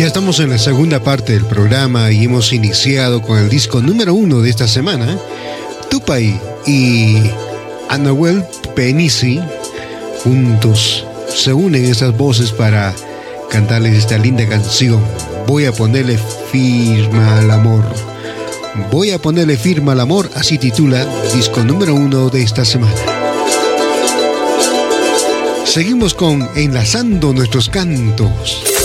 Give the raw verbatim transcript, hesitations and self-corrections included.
Ya estamos en la segunda parte del programa y hemos iniciado con el disco número uno de esta semana. Tupac y Anahuel Penici juntos se unen esas voces para cantarles esta linda canción. Voy a ponerle firma al amor. Voy a ponerle firma al amor, así titula disco número uno de esta semana. Seguimos con Enlazando Nuestros Cantos.